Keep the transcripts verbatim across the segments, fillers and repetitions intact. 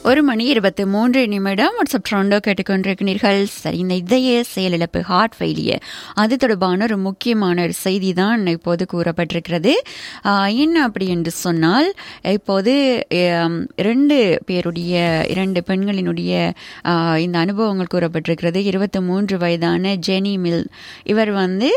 ஒரு மணி இருபத்தி மூன்று நிமிடம் வாட்ஸ்அப் ட்ரோண்டோ கேட்டுக்கொண்டிருக்கிறீர்கள். சரி, இந்த இதய செயலிழப்பு, ஹார்ட் ஃபெயிலியர், அது தொடர்பான ஒரு முக்கியமான ஒரு செய்தி தான் இப்போது கூறப்பட்டிருக்கிறது. என்ன அப்படி என்று சொன்னால், இப்போது இரண்டு பேருடைய இரண்டு பெண்களினுடைய இந்த அனுபவங்கள் கூறப்பட்டிருக்கிறது. இருபத்தி மூன்று வயதான ஜெனி மில், இவர் வந்து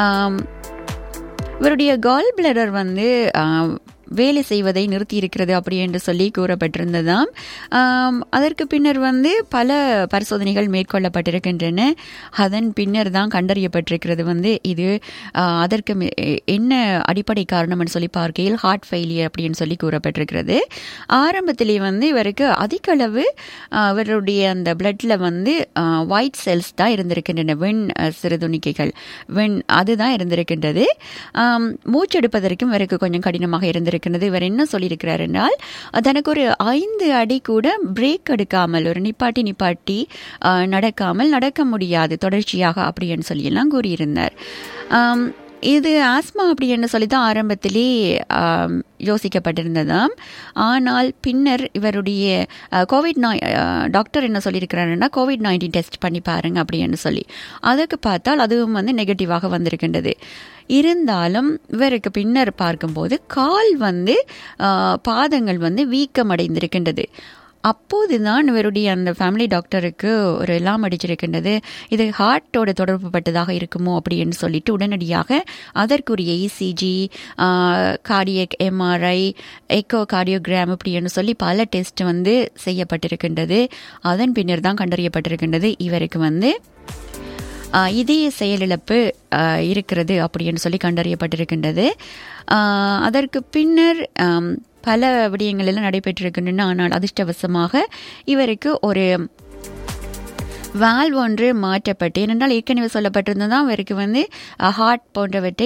இவருடைய கால் பிளடர் வந்து வேலை செய்வதை நிறுத்தி இருக்கிறது அப்படி என்று சொல்லி கூறப்பட்டிருந்ததாம். அதற்கு பின்னர் வந்து பல பரிசோதனைகள் மேற்கொள்ளப்பட்டிருக்கின்றன. அதன் பின்னர் தான் கண்டறியப்பட்டிருக்கிறது வந்து இது அதற்கு என்ன அடிப்படை காரணம் என்று சொல்லி பார்க்கையில் ஹார்ட் ஃபெயிலியர் அப்படின்னு சொல்லி கூறப்பட்டிருக்கிறது. ஆரம்பத்திலே வந்து இவருக்கு அதிக அளவு இவருடைய அந்த பிளட்ல வந்து ஒயிட் செல்ஸ் தான் இருந்திருக்கின்றன, வெண் சிறுதுணிக்கைகள், வெண் அதுதான் இருந்திருக்கின்றது. மூச்செடுப்பதற்கும் இவருக்கு கொஞ்சம் கடினமாக இருந்திருக்கு. இவர் என்ன சொல்லியிருக்கிறார் என்றால், தனக்கு ஒரு ஐந்து அடி கூட பிரேக் எடுக்காமல், ஒரு நிப்பாட்டி நிப்பாட்டி நடக்காமல் நடக்க முடியாது தொடர்ச்சியாக அப்படின்னு சொல்லி எல்லாம் கூறியிருந்தார். இது ஆஸ்மா அப்படின்னு சொல்லி தான் ஆரம்பத்திலே யோசிக்கப்பட்டிருந்ததாம். ஆனால் பின்னர் இவருடைய கோவிட் நை டாக்டர் என்ன சொல்லியிருக்கிறாருன்னா, கோவிட் நைன்டீன் டெஸ்ட் பண்ணி பாருங்க அப்படின்னு சொல்லி, அதுக்கு பார்த்தால் அதுவும் வந்து நெகட்டிவாக வந்திருக்கின்றது. இருந்தாலும் இவருக்கு பின்னர் பார்க்கும்போது கால் வந்து பாதங்கள் வந்து வீக்கமடைந்திருக்கின்றது. அப்போதுதான் இவருடைய அந்த ஃபேமிலி டாக்டருக்கு ஒரு எல்லாம் அடிச்சிருக்கின்றது, இது ஹார்ட்டோட தொடர்பு பட்டதாக இருக்குமோ அப்படின்னு சொல்லிட்டு உடனடியாக அதற்குரிய ECG, cardiac MRI, echo cardiogram அப்படின்னு சொல்லி பல டெஸ்ட் வந்து செய்யப்பட்டிருக்கின்றது. அதன் பின்னர் தான் கண்டறியப்பட்டிருக்கின்றது இவருக்கு வந்து இதய செயலிழப்பு இருக்கிறது அப்படின்னு சொல்லி கண்டறியப்பட்டிருக்கின்றது. அதற்கு பின்னர் பல விடயங்கள் எல்லாம் நடைபெற்றிருக்கின்றன. ஆனால் அதிர்ஷ்டவசமாக இவருக்கு ஒரு வால்வ் ஒன்று மாற்றப்பட்டு, ஏனென்றால் ஏற்கனவே சொல்லப்பட்டிருந்ததான் இவருக்கு வந்து ஹார்ட் போன்றவற்றை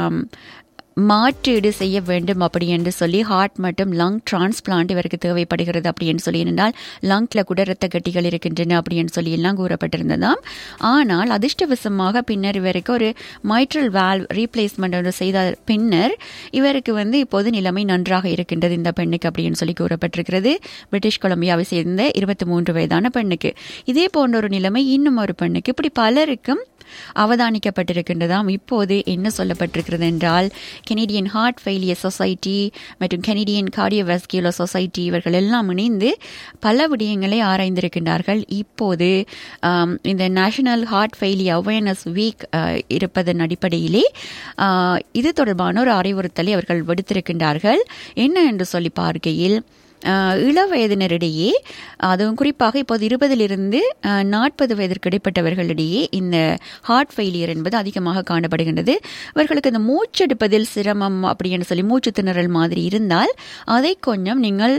மாற்றீடு செய்ய வேண்டும் அப்படி என்று சொல்லி, ஹார்ட் மற்றும் லங் டிரான்ஸ்பிளான்ட் இவருக்கு தேவைப்படுகிறது அப்படி என்று சொல்லி, என்றால் லங்க்ல கூட இரத்த கட்டிகள் இருக்கின்றன அப்படின்னு சொல்லி எல்லாம் கூறப்பட்டிருந்ததாம். ஆனால் அதிர்ஷ்டவசமாக பின்னர் இவருக்கு ஒரு மைட்ரல் வால்வ் ரீப்ளேஸ்மெண்ட் ஒன்று செய்த பின்னர் இவருக்கு வந்து இப்போது நிலைமை நன்றாக இருக்கின்றது இந்த பெண்ணுக்கு அப்படின்னு சொல்லி கூறப்பட்டிருக்கிறது. பிரிட்டிஷ் கொலம்பியாவை சேர்ந்த இருபத்தி மூன்று வயதான பெண்ணுக்கு இதே போன்ற ஒரு நிலைமை இன்னும் ஒரு பெண்ணுக்கு, இப்படி பலருக்கும் அவதானிக்கப்பட்டிருக்கின்றதாம். இப்போது என்ன சொல்லப்பட்டிருக்கிறது என்றால், கெனடியன் ஹார்ட் ஃபெயிலியர் சொசைட்டி மற்றும் கெனடியன் கார்டியோவாஸ்குலர் சொசைட்டி இவர்கள் எல்லாம் இணைந்து பல விடயங்களை ஆராய்ந்திருக்கின்றார்கள். இப்போது இந்த national heart failure awareness week இருப்பதன் அடிப்படையிலே இது தொடர்பான ஒரு அறிவுறுத்தலை அவர்கள் விடுத்திருக்கின்றார்கள். என்ன என்று சொல்லி பார்க்கையில், இள வயதினரிடையே, அதுவும் குறிப்பாக இப்போது இருபதிலிருந்து நாற்பது வயதிற்கு இடைப்பட்டவர்களிடையே இந்த ஹார்ட் ஃபெயிலியர் என்பது அதிகமாக காணப்படுகின்றது. இவர்களுக்கு இந்த மூச்செடுப்பதில் சிரமம் அப்படின்னு சொல்லி மூச்சு திணறல் மாதிரி இருந்தால் அதை கொஞ்சம் நீங்கள்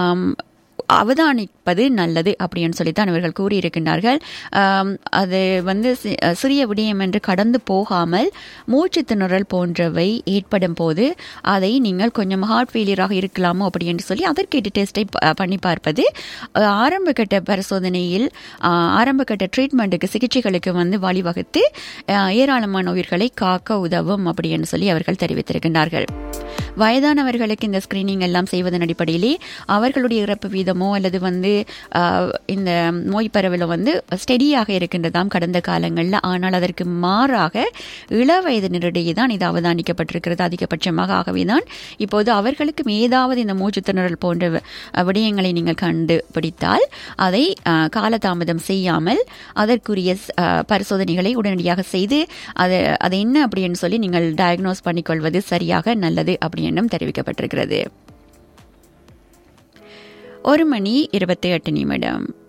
அவதானிப்பது நல்லது அப்படின்னு சொல்லித்தான் இவர்கள் கூறியிருக்கின்றார்கள். அது வந்து சிறிய விடயம் என்று கடந்து போகாமல் மூச்சு திணறல் போன்றவை ஏற்படும் போது அதை நீங்கள் கொஞ்சம் ஹார்ட் ஃபெயிலியராக இருக்கலாமோ அப்படி என்று சொல்லி அதற்கேட்டு டெஸ்டை பண்ணி பார்ப்பது ஆரம்ப கட்ட பரிசோதனையில் ஆரம்ப கட்ட ட்ரீட்மெண்ட்டுக்கு, சிகிச்சைகளுக்கு வந்து வழிவகுத்து ஏராளமான உயிர்களை காக்க உதவும் அப்படி என்று சொல்லி அவர்கள் தெரிவித்திருக்கின்றார்கள். வயதானவர்களுக்கு இந்த ஸ்கிரீனிங் எல்லாம் செய்வதன் அடிப்படையிலே அவர்களுடைய இறப்பு வீதமோ அல்லது வந்து இந்த நோய் பரவலோ வந்து ஸ்டெடியாக இருக்கின்றதாம் கடந்த காலங்களில். ஆனால் அதற்கு மாறாக இள வயதினரிடையே தான் இது அவதானிக்கப்பட்டிருக்கிறது அதிகபட்சமாக. ஆகவேதான் இப்போது அவர்களுக்கு ஏதாவது இந்த மூச்சு திணறல் போன்ற விடயங்களை நீங்கள் கண்டுபிடித்தால் அதை காலதாமதம் செய்யாமல் அதற்குரிய பரிசோதனைகளை உடனடியாக செய்து அதை அதை என்ன அப்படின்னு சொல்லி நீங்கள் டயக்னோஸ் பண்ணிக்கொள்வது சரியாக நல்லது அப்படி என்றும் தெரிவிக்கப்பட்டிருக்கிறது. ஒரு மணி இருபத்தி எட்டு நிமிடம்.